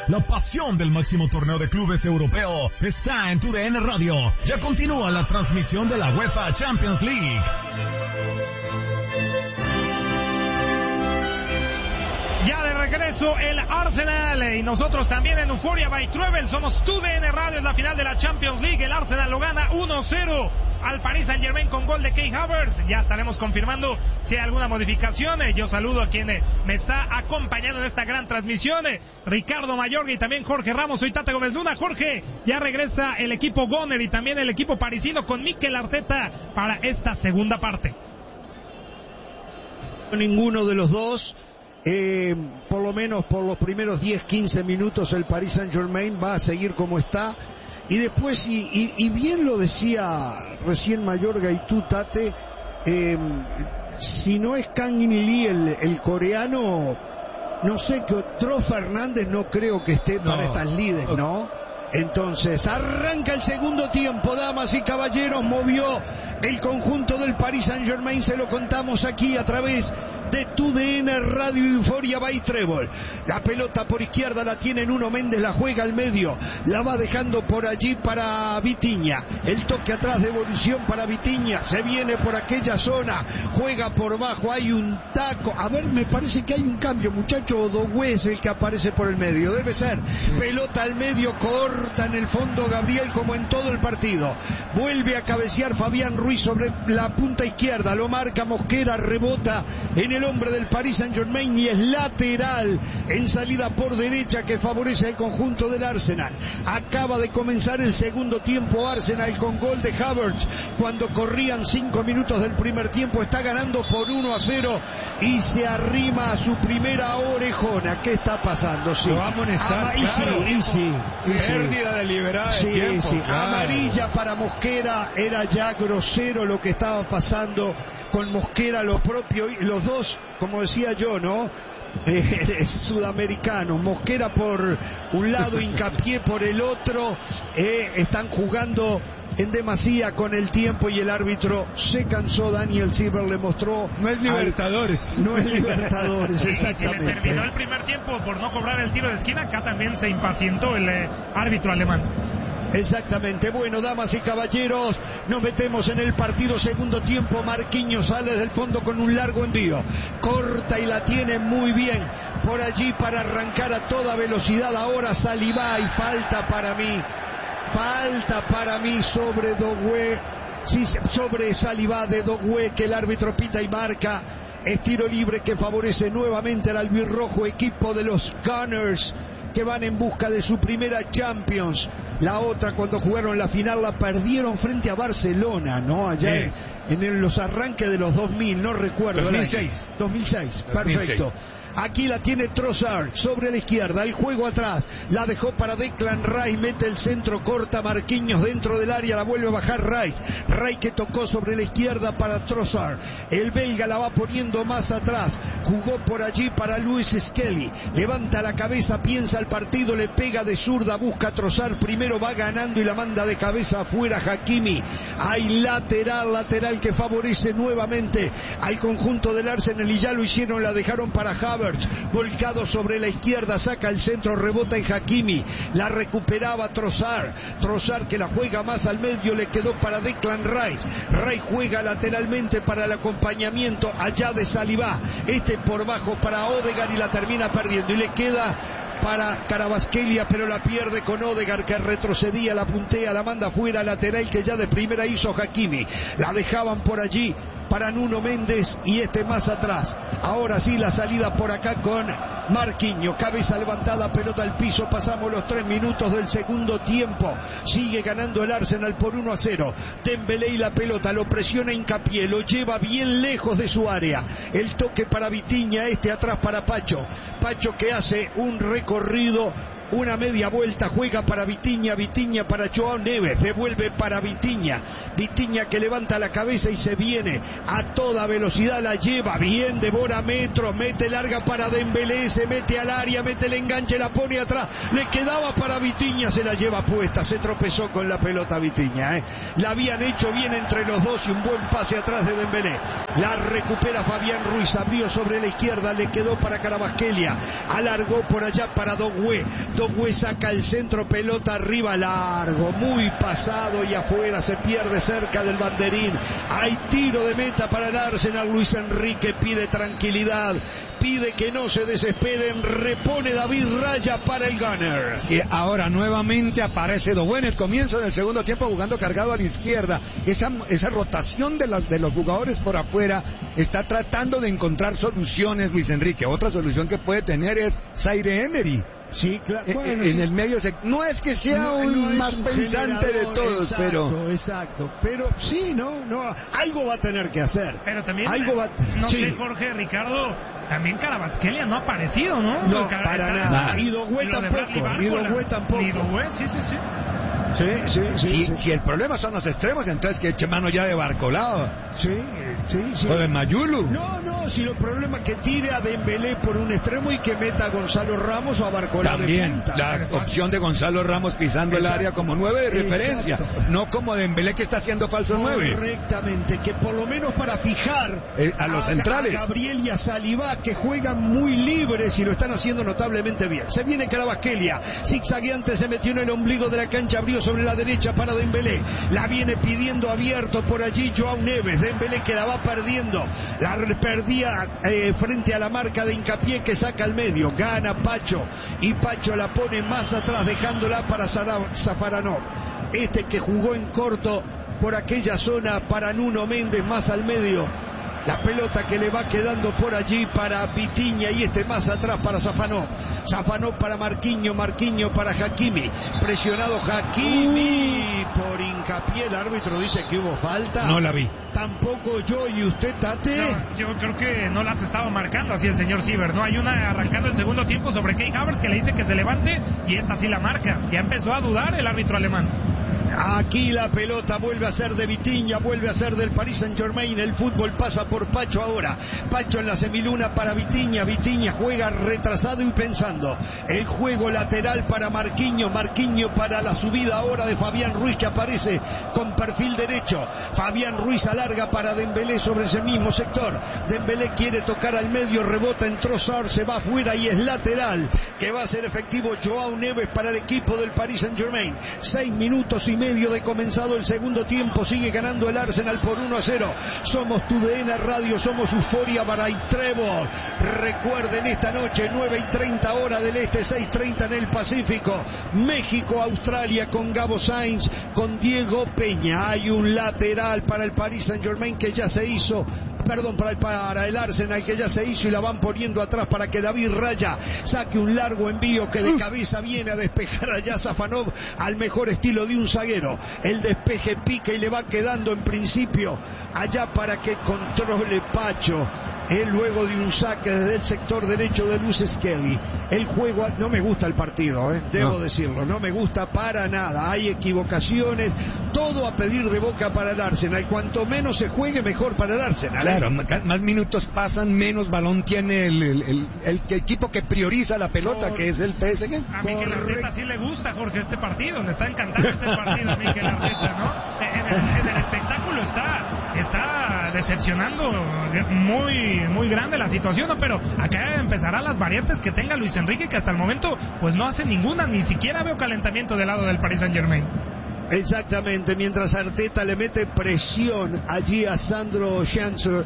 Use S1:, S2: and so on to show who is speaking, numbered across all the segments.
S1: La pasión del máximo torneo de clubes europeo está en TUDN Radio. Ya continúa la transmisión de la UEFA Champions League.
S2: Ya de regreso el Arsenal y nosotros también en Euphoria by Travel. Somos TUDN Radio, es la final de la Champions League. El Arsenal lo gana 1-0 al Paris Saint-Germain con gol de Kai Havertz. Ya estaremos confirmando si hay alguna modificación. Yo saludo a quien me está acompañando en esta gran transmisión, Ricardo Mayorga y también Jorge Ramos. Soy Tate Gómez Luna. Jorge, ya regresa el equipo Goner y también el equipo parisino con Mikel Arteta para esta segunda parte.
S3: Ninguno de los dos. Por lo menos por los primeros 10-15 minutos el Paris Saint-Germain va a seguir como está. Y después, y bien lo decía recién Mayorga y tú, Tate, si no es Kang In Lee el coreano, no sé, que Tro Fernández no creo que esté para estas líderes, ¿no? Entonces, arranca el segundo tiempo, damas y caballeros, movió el conjunto del Paris Saint-Germain, se lo contamos aquí a través de TUDN Radio Euphoria by Treble. La pelota por izquierda la tiene Nuno Méndez, la juega al medio, la va dejando por allí para Vitinha. El toque atrás, devolución para Vitinha, se viene por aquella zona, juega por bajo, hay un taco. A ver, me parece que hay un cambio, muchacho. Odogué es el que aparece por el medio, debe ser. Pelota al medio, corta en el fondo Gabriel como en todo el partido. Vuelve a cabecear Fabián Ruiz sobre la punta izquierda, lo marca Mosquera, rebota en el hombre del Paris Saint-Germain y es lateral en salida por derecha que favorece al conjunto del Arsenal. Acaba de comenzar el segundo tiempo Arsenal con gol de Havertz cuando corrían 5 minutos del primer tiempo. Está ganando por 1-0 y se arrima a su primera orejona. ¿Qué está pasando? Sí.
S4: Lo va a amonestar, pérdida deliberada de tiempo.
S3: Claro. Amarilla para Mosquera, era ya grosero lo que estaba pasando con Mosquera, lo propio, los dos, como decía yo, ¿no? Sudamericanos, Mosquera por un lado, Hincapié por el otro, están jugando en demasía con el tiempo y el árbitro se cansó. Daniel Silver le mostró,
S4: no es Libertadores,
S3: exactamente.
S2: Se le terminó el primer tiempo por no cobrar el tiro de esquina. Acá también se impacientó el árbitro alemán.
S3: Exactamente. Bueno, damas y caballeros, nos metemos en el partido. Segundo tiempo, Marquinhos sale del fondo con un largo envío, corta y la tiene muy bien por allí para arrancar a toda velocidad. Ahora Saliba y falta para mí sobre Dogué, sí, sobre Saliba de Dogué, que el árbitro pita y marca. Es tiro libre que favorece nuevamente al albirrojo equipo de los Gunners, que van en busca de su primera Champions. La otra, cuando jugaron la final, la perdieron frente a Barcelona, ¿no? Allá en los arranques de los 2000, no recuerdo. 2006, perfecto. Aquí la tiene Trossard sobre la izquierda, el juego atrás, la dejó para Declan Rice, mete el centro, corta Marquinhos dentro del área, la vuelve a bajar Rice que tocó sobre la izquierda para Trossard, el belga la va poniendo más atrás, jugó por allí para Luis Skelly, levanta la cabeza, piensa el partido, le pega de zurda, busca Trossard, primero va ganando y la manda de cabeza afuera Hakimi. Hay lateral que favorece nuevamente al conjunto del Arsenal y ya lo hicieron, la dejaron para Havertz, volcado sobre la izquierda, saca el centro, rebota en Hakimi, la recuperaba Trossard que la juega más al medio, le quedó para Declan Rice juega lateralmente para el acompañamiento allá de Saliba, por bajo para Odegaard y la termina perdiendo y le queda para Kvaratskhelia, pero la pierde con Odegaard que retrocedía, la puntea, la manda fuera, lateral que ya de primera hizo Hakimi, la dejaban por allí para Nuno Méndez y más atrás. Ahora sí la salida por acá con Marquinhos, cabeza levantada, pelota al piso. Pasamos los 3 minutos del segundo tiempo, sigue ganando el Arsenal por 1-0. Dembélé y la pelota, lo presiona Hincapié, lo lleva bien lejos de su área, el toque para Vitinha, atrás para Pacho que hace un recorrido, una media vuelta, juega para Vitinha para Joao Neves, devuelve para Vitinha que levanta la cabeza y se viene a toda velocidad, la lleva bien, devora metros, mete larga para Dembélé, se mete al área, mete el enganche, la pone atrás, le quedaba para Vitinha, se la lleva puesta, se tropezó con la pelota Vitinha, la habían hecho bien entre los dos y un buen pase atrás de Dembélé, la recupera Fabián Ruiz, abrió sobre la izquierda, le quedó para Kvaratskhelia, alargó por allá para Dogué Dogue saca el centro, pelota arriba, largo, muy pasado y afuera, se pierde cerca del banderín. Hay tiro de meta para el Arsenal. Luis Enrique pide tranquilidad, pide que no se desesperen, repone David Raya para el Gunners.
S4: Y ahora nuevamente aparece Dogue en el comienzo del segundo tiempo jugando cargado a la izquierda. Esa rotación de los jugadores por afuera está tratando de encontrar soluciones Luis Enrique. Otra solución que puede tener es Zaire Emery.
S3: Sí, claro. Bueno,
S4: en el medio no es que sea un más pensante de todos,
S3: exacto, exacto, pero sí, no, algo va a tener que hacer.
S2: Pero también
S3: no
S2: sé, Jorge, Ricardo, también Kvaratskhelia no ha aparecido, ¿no?
S3: No, para nada. Y Dogue tampoco.
S2: Y Dogue, sí.
S4: Si el problema son los extremos, entonces que eche mano ya de Barcolao.
S3: Sí.
S4: O de Mayulu.
S3: No, si el problema es que tire a Dembélé por un extremo y que meta a Gonzalo Ramos o a Barcolao.
S4: También, la opción de Gonzalo Ramos pisando el área como 9 de referencia, no como Dembélé que está haciendo falso 9.
S3: Correctamente, que por lo menos para fijar
S4: a los centrales.
S3: A Gabriel y a Saliba, que juegan muy libres y lo están haciendo notablemente bien. Se viene Kvaratskhelia, zigzagueante, se metió en el ombligo de la cancha, abrió sobre la derecha para Dembélé. La viene pidiendo abierto por allí Joao Neves. Dembélé que la va perdiendo, la perdía frente a la marca de Hincapié, que saca al medio, gana Pacho y Pacho la pone más atrás dejándola para Zafaranov, que jugó en corto por aquella zona para Nuno Méndez, más al medio. La pelota que le va quedando por allí para Vitinha y más atrás para Zafanov para Marquinhos para Hakimi, presionado Hakimi por Hincapié. El árbitro dice que hubo falta.
S4: No la vi.
S3: Tampoco yo. ¿Y usted, Tate?
S2: No, yo creo que no las estaba marcando así el señor Siever, ¿no? Hay una arrancando el segundo tiempo sobre Kai Havertz que le dice que se levante y esta sí la marca. Ya empezó a dudar el árbitro alemán.
S3: Aquí la pelota vuelve a ser de Vitinha, vuelve a ser del Paris Saint-Germain. El fútbol pasa por Pacho ahora. Pacho en la semiluna para Vitinha. Vitinha juega retrasado y pensando. El juego lateral para Marquinhos para la subida ahora de Fabián Ruiz, que aparece con perfil derecho. Fabián Ruiz alarga para Dembélé sobre ese mismo sector. Dembélé quiere tocar al medio, rebota en Trossard, se va afuera y es lateral, que va a ser efectivo Joao Neves para el equipo del Paris Saint-Germain. 6 minutos y medio de comenzado el segundo tiempo. Sigue ganando el Arsenal por 1-0. Somos TUDN Radio, somos Euforia Baraitrebo. Recuerden, esta noche 9:30 hora del este, 6:30 en el Pacífico, México Australia, con Gabo Sainz, con Diego Peña. Hay un lateral para el Paris Saint-Germain que ya se hizo, para el Arsenal, que ya se hizo, y la van poniendo atrás para que David Raya saque un largo envío que de cabeza viene a despejar allá Zafanov al mejor estilo de un zaguero. El despeje pica y le va quedando en principio allá para que controle Pacho. Luego de un saque desde el sector derecho de Luz Skelly. El juego, no me gusta el partido, debo decirlo, no me gusta para nada. Hay equivocaciones, todo a pedir de boca para el Arsenal. Cuanto menos se juegue, mejor para el Arsenal.
S4: Claro, más minutos pasan, menos balón tiene el equipo que prioriza la pelota, que es el PSG.
S2: A Mikel Arteta sí le gusta, Jorge, este partido, le está encantando este partido a Mikel Arteta, ¿no? En el espectáculo está decepcionando muy grande la situación, ¿no? Pero acá empezarán las variantes que tenga Luis Enrique, que hasta el momento pues no hace ninguna, ni siquiera veo calentamiento del lado del Paris Saint-Germain.
S3: Exactamente, mientras Arteta le mete presión allí a Sandro Chandler,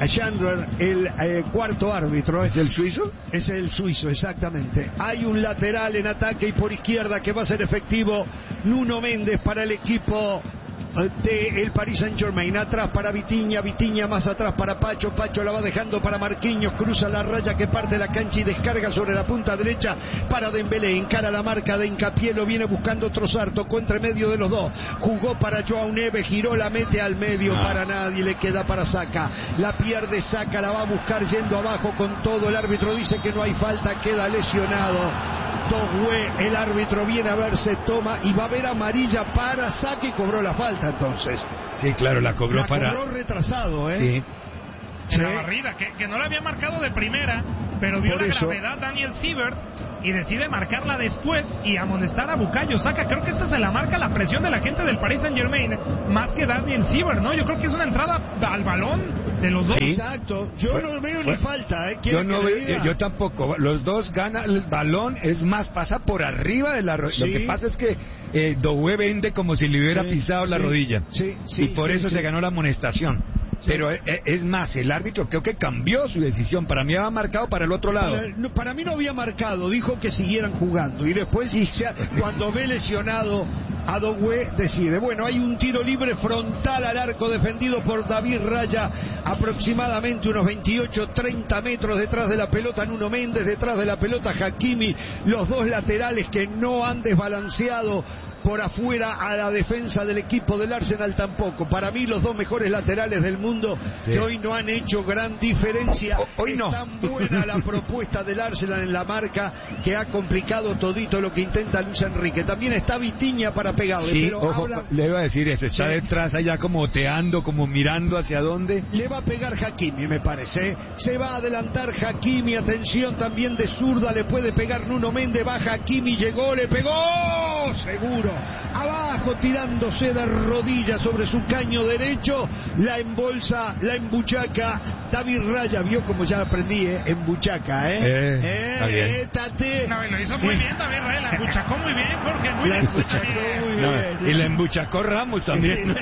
S3: el cuarto árbitro.
S4: ¿Es el suizo?
S3: Es el suizo, exactamente. Hay un lateral en ataque y por izquierda que va a ser efectivo Nuno Méndez para el equipo del Paris Saint-Germain. Atrás para Vitinha más atrás para Pacho la va dejando para Marquinhos, cruza la raya que parte la cancha y descarga sobre la punta derecha para Dembélé, encara la marca de Hincapié, lo viene buscando Trossard, tocó entre medio de los dos, jugó para Joao Neves, giró, la mete al medio, para nadie, le queda para Saka, la pierde Saka, la va a buscar yendo abajo con todo. El árbitro dice que no hay falta, queda lesionado Dogue. El árbitro viene a ver, se toma y va a ver amarilla para Saka y cobró la falta entonces.
S4: Sí, claro, la cobró
S3: retrasado,
S2: Sí. En la barrida, que no la había marcado de primera, pero vio la gravedad Daniel Siebert y decide marcarla después y amonestar a Bukayo Saka. Creo que esta se la marca la presión de la gente del Paris Saint-Germain más que Daniel Siebert, ¿no? Yo creo que es una entrada al balón de los dos.
S3: Sí. Exacto, yo no veo ni falta.
S4: Yo tampoco. Los dos ganan el balón, es más, pasa por arriba de la rodilla. Lo que pasa es que Doué vende como si le hubiera pisado la rodilla. Y por eso se ganó la amonestación. Pero es más, el árbitro creo que cambió su decisión. Para mí había marcado para el otro lado.
S3: Para mí no había marcado, dijo que siguieran jugando. Y después, cuando ve lesionado a Doué, decide. Bueno, hay un tiro libre frontal al arco defendido por David Raya, aproximadamente unos 28-30 metros detrás de la pelota Nuno Méndez, detrás de la pelota Hakimi, los dos laterales que no han desbalanceado por afuera a la defensa del equipo del Arsenal tampoco. Para mí los dos mejores laterales del mundo que hoy no han hecho gran diferencia.
S4: Hoy no.
S3: Es tan buena la propuesta del Arsenal en la marca que ha complicado todito lo que intenta Luis Enrique. También está Vitinha para pegarle.
S4: Sí,
S3: pero
S4: ojo, le iba a decir eso, está detrás allá como oteando, como mirando hacia dónde.
S3: Le va a pegar Hakimi, me parece. Se va a adelantar Hakimi, atención también de zurda, le puede pegar Nuno Méndez, va Hakimi, llegó, le pegó, seguro. Abajo tirándose de rodillas sobre su caño derecho, la embolsa, la embuchaca David Raya. Vio como ya aprendí, embuchaca,
S4: está bien.
S2: No, lo hizo muy bien David Raya, la embuchacó muy bien, Jorge, muy bien.
S4: Y la embuchacó Ramos también.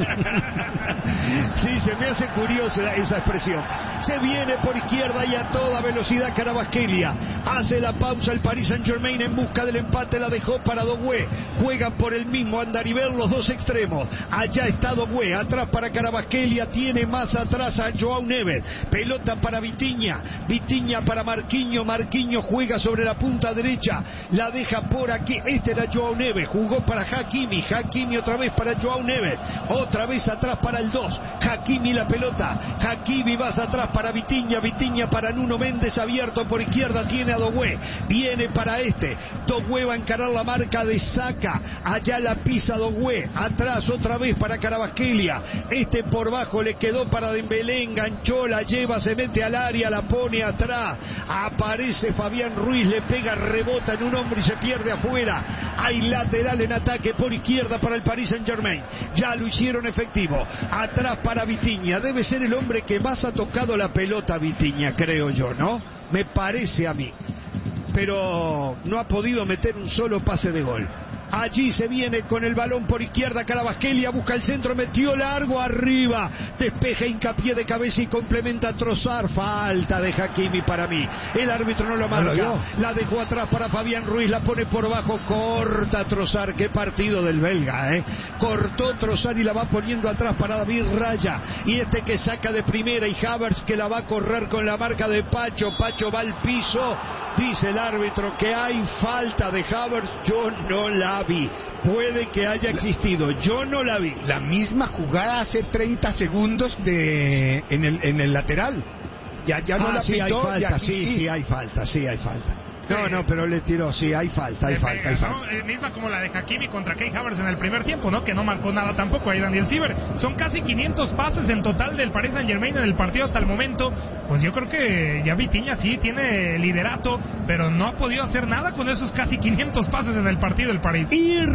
S3: Sí, se me hace curiosa esa expresión. Se viene por izquierda y a toda velocidad Kvaratskhelia. Hace la pausa el Paris Saint-Germain en busca del empate, la dejó para Doué. Juegan por el mismo andarivel los dos extremos. Allá está Doué, atrás para Kvaratskhelia, tiene más atrás a Joao Neves. Pelota para Vitinha, Vitinha para Marquinhos, Marquinhos juega sobre la punta derecha, la deja por aquí. Este era Joao Neves, jugó para Hakimi, Hakimi otra vez para Joao Neves, otra vez atrás para el 2, Hakimi la pelota, Hakimi vas atrás para Vitinha, Vitinha para Nuno Méndez, abierto por izquierda, tiene a Doué, viene para Doué va a encarar la marca de Saka, allá la pisa Doué, atrás otra vez para Kvaratskhelia, por bajo le quedó para Dembélé, enganchó, la lleva, se mete al área, la pone atrás, aparece Fabián Ruiz, le pega, rebota en un hombre y se pierde afuera. Hay lateral en ataque por izquierda para el Paris Saint-Germain, ya lo hicieron efectivo, atrás para Vitinha, debe ser el hombre que más ha tocado la pelota Vitinha, creo yo, ¿no? Me parece a mí, pero no ha podido meter un solo pase de gol. Allí se viene con el balón por izquierda Kvaratskhelia, busca el centro, metió largo arriba, despeja, hincapié de cabeza y complementa Trossard. Falta de Hakimi para mí, el árbitro no lo marca, la dejó atrás para Fabián Ruiz, la pone por abajo, corta Trossard. Qué partido del belga, cortó Trossard y la va poniendo atrás para David Raya, y que saca de primera, y Havertz que la va a correr con la marca de Pacho va al piso. Dice el árbitro que hay falta de Havertz, yo no la vi. Puede que haya existido, yo no la vi.
S4: La misma jugada hace 30 segundos en el lateral. Ya no la pitó.
S3: Hay falta, sí hay falta. No, pero le tiró, sí, hay falta.
S2: ¿no? Misma como la de Hakimi contra Kai Havertz en el primer tiempo, ¿no? Que no marcó nada tampoco ahí Daniel Siever. Son casi 500 pases en total del Paris Saint-Germain en el partido hasta el momento. Pues yo creo que ya Vitinha sí tiene liderato, pero no ha podido hacer nada con esos casi 500 pases en el partido del París.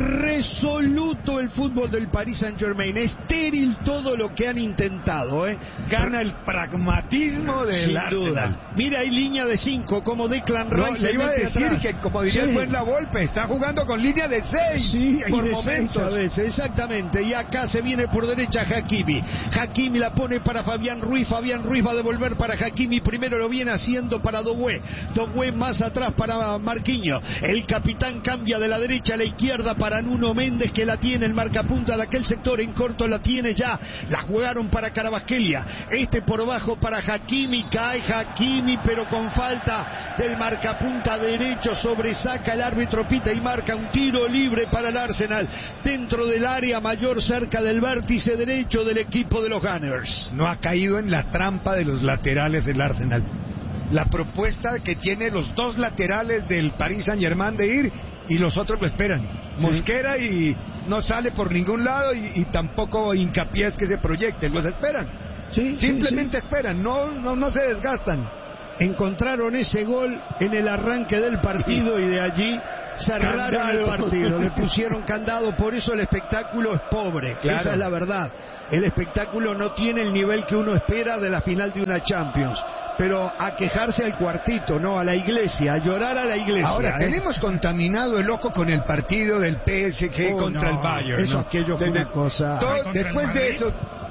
S3: Irresoluto el fútbol del Paris Saint-Germain, estéril todo lo que han intentado,
S4: Gana el pragmatismo del Arsenal.
S3: Mira, hay línea de 5, como Declan Rice.
S4: Le iba a decir que, como diría el buen La Volpe, está jugando con línea de 6 por momentos.
S3: A veces, exactamente. Y acá se viene por derecha Hakimi. Hakimi la pone para Fabián Ruiz va a devolver para Hakimi. Primero lo viene haciendo para Doué más atrás para Marquinhos. El capitán cambia de la derecha a la izquierda para Nuno Méndez, que la tiene el marcapunta de aquel sector en corto, la tiene ya. La jugaron para Kvaratskhelia. Por bajo para Hakimi. Cae Hakimi, pero con falta del marcapunta derecho, sobresaca el árbitro, pita y marca un tiro libre para el Arsenal dentro del área mayor, cerca del vértice derecho del equipo de los Gunners.
S4: No ha caído en la trampa de los laterales el Arsenal. La propuesta que tiene los dos laterales del Paris Saint-Germain de ir, y los otros lo esperan. Mosquera y no sale por ningún lado, y tampoco Hincapié es que se proyecte, los esperan. Simplemente esperan, no se desgastan.
S3: Encontraron ese gol en el arranque del partido y de allí cerraron el partido, le pusieron candado, por eso el espectáculo es pobre, claro. Esa es la verdad. El espectáculo no tiene el nivel que uno espera de la final de una Champions. Pero a quejarse al cuartito, no a la iglesia, a llorar a la iglesia.
S4: Ahora, tenemos contaminado el ojo con el partido del PSG contra el Bayern.
S3: Eso, aquello fue una cosa.
S4: Después de eso...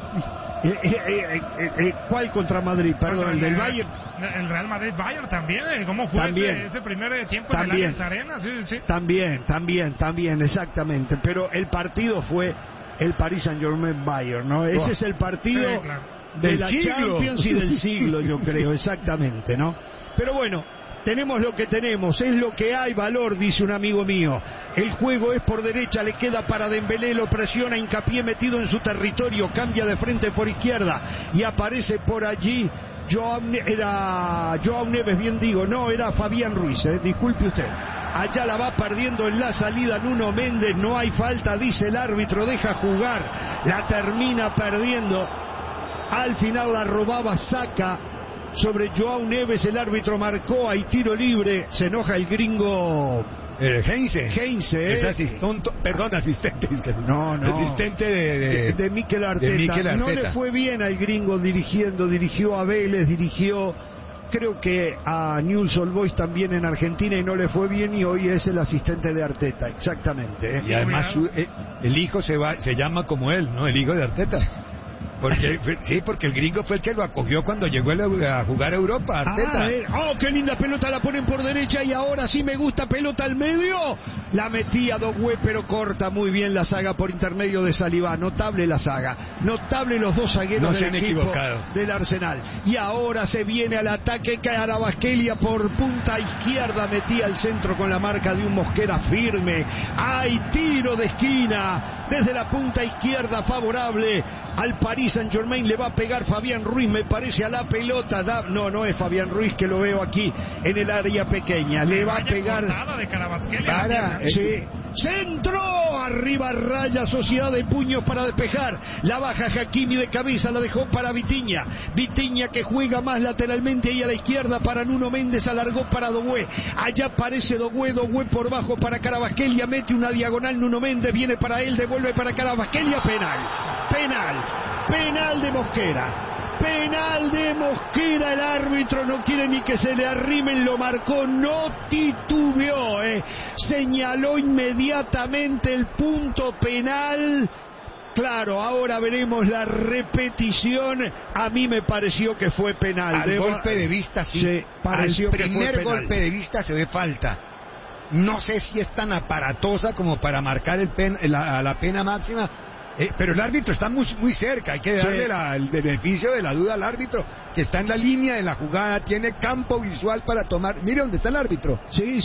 S3: ¿Cuál contra Madrid? Perdón, el del Bayern.
S2: El Real Madrid-Bayern también. ¿Cómo fue ese primer tiempo en el Arena? Sí.
S3: También, exactamente. Pero el partido fue el Paris Saint-Germain-Bayern, ¿no? Ese es el partido... Sí, claro. De la Champions y del siglo, yo creo, exactamente, ¿no? Pero bueno, tenemos lo que tenemos, es lo que hay, valor, dice un amigo mío. El juego es por derecha, le queda para Dembélé, lo presiona, hincapié metido en su territorio, cambia de frente por izquierda y aparece por allí Joao Neves, bien digo, no, era Fabián Ruiz, disculpe usted. Allá la va perdiendo en la salida Nuno Méndez, no hay falta, dice el árbitro, deja jugar, la termina perdiendo. Al final la robaba Saka sobre Joao Neves, el árbitro marcó, hay tiro libre, se enoja el gringo
S4: Heinze.
S3: Es
S4: asistente.
S3: No.
S4: Asistente
S3: de Mikel Arteta. No le fue bien al gringo dirigió a Vélez, creo que a Newell's Old Boys también en Argentina y no le fue bien y hoy es el asistente de Arteta, exactamente.
S4: Y además el hijo se llama como él, ¿no? El hijo de Arteta. Porque el gringo fue el que lo acogió cuando llegó a jugar a Europa, Arteta.
S3: Qué linda pelota, la ponen por derecha y ahora sí me gusta, pelota al medio. La metía Doué, pero corta muy bien la saga por intermedio de Saliba. Notable la saga, notable los dos zagueros del equipo del Arsenal. Y ahora se viene al ataque, Kvaratskhelia por punta izquierda, metía al centro con la marca de un Mosquera firme. Hay tiro de esquina desde la punta izquierda favorable al Paris Saint-Germain, le va a pegar Fabián Ruiz, me parece, a la pelota. No es Fabián Ruiz, que lo veo aquí en el área pequeña. Le va a pegar centro, arriba raya, Sociedad de puños para despejar. La baja Hakimi de cabeza, la dejó para Vitinha que juega más lateralmente ahí a la izquierda para Nuno Méndez, alargó para Doué. Allá aparece Doué por bajo para Kvaratskhelia, mete una diagonal Nuno Méndez, viene para él, devuelve para Kvaratskhelia, penal de Mosquera. Penal de Mosquera, el árbitro no quiere ni que se le arrimen, lo marcó, no titubeó, señaló inmediatamente el punto penal. Claro, ahora veremos la repetición. A mí me pareció que fue penal.
S4: Al golpe de vista sí, pareció que fue penal. Al primer golpe de vista se ve falta. No sé si es tan aparatosa como para marcar la pena máxima. Pero el árbitro está muy cerca, hay que darle el beneficio de la duda al árbitro, que está en la línea de la jugada, tiene campo visual para tomar. Mire dónde está el árbitro.
S3: Sí.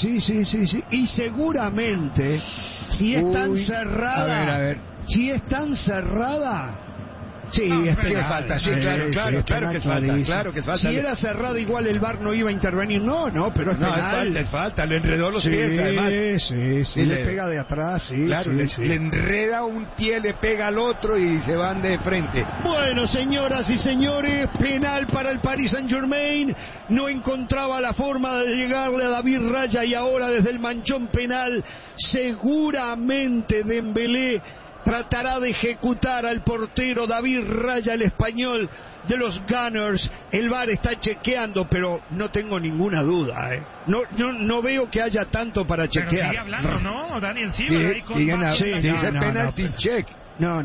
S3: Y seguramente, si es tan cerrada,
S4: a ver.
S3: Si es tan cerrada, sí, es
S4: falta, sí, claro que es falta.
S3: Si era cerrada, igual el VAR no iba a intervenir. No, pero es penal.
S4: Es falta, le enredó los pies, además.
S3: Sí, le pega de atrás,
S4: le enreda un pie, le pega al otro y se van de frente.
S3: Bueno, señoras y señores, penal para el Paris Saint-Germain. No encontraba la forma de llegarle a David Raya y ahora desde el manchón penal, seguramente Dembélé tratará de ejecutar al portero David Raya, el español de los Gunners. El VAR está chequeando, pero no tengo ninguna duda, No veo que haya tanto para chequear. Pero
S2: sigue hablando, ¿no? Daniel Silva ahí con
S4: dice penalty check.
S3: No.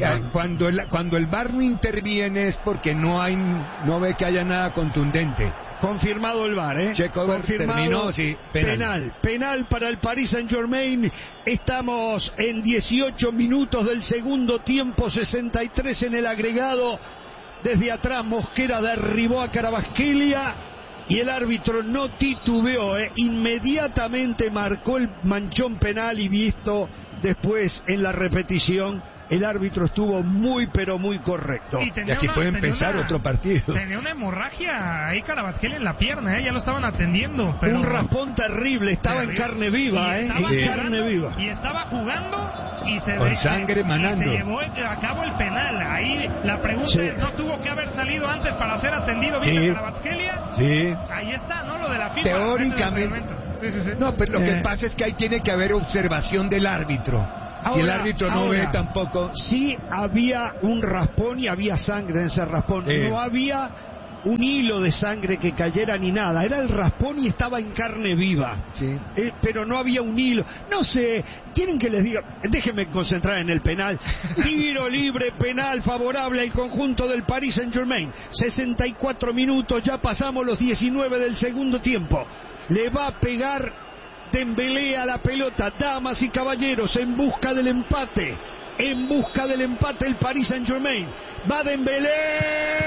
S4: Cuando el VAR no interviene es porque no ve que haya nada contundente.
S3: Confirmado el VAR,
S4: Confirmado. Terminó,
S3: penal para el Paris Saint-Germain. Estamos en 18 minutos del segundo tiempo, 63 en el agregado. Desde atrás Mosquera derribó a Kvaratskhelia y el árbitro no titubeó, inmediatamente marcó el manchón penal y visto después en la repetición. El árbitro estuvo muy, pero muy correcto.
S4: Y aquí puede empezar otro partido.
S2: Tenía una hemorragia ahí Kvaratskhelia en la pierna, ya lo estaban atendiendo. Pero...
S3: un raspón terrible, estaba en carne viva,
S2: Y estaba jugando y
S4: con sangre manando.
S2: Y se llevó a cabo el penal. Ahí la pregunta es, ¿no tuvo que haber salido antes para ser atendido bien Kvaratskhelia?
S4: Sí.
S2: Ahí está, ¿no? Lo de la FIFA. Sí.
S4: No, pero lo que pasa es que ahí tiene que haber observación del árbitro. Si el árbitro no ve tampoco...
S3: Sí había un raspón y había sangre en ese raspón. No había un hilo de sangre que cayera ni nada. Era el raspón y estaba en carne viva.
S4: Sí.
S3: Pero no había un hilo. No sé, ¿quieren que les diga? Déjenme concentrar en el penal. Tiro libre, penal favorable al conjunto del Paris Saint-Germain. 64 minutos, ya pasamos los 19 del segundo tiempo. Le va a pegar Dembélé a la pelota, damas y caballeros, en busca del empate el Paris Saint-Germain. Va Dembélé.